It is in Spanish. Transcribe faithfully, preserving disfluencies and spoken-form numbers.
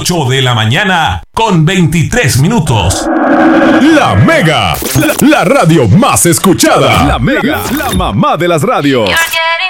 ocho de la mañana con veintitrés minutos. La Mega, la, la radio más escuchada. La Mega, la mamá de las radios.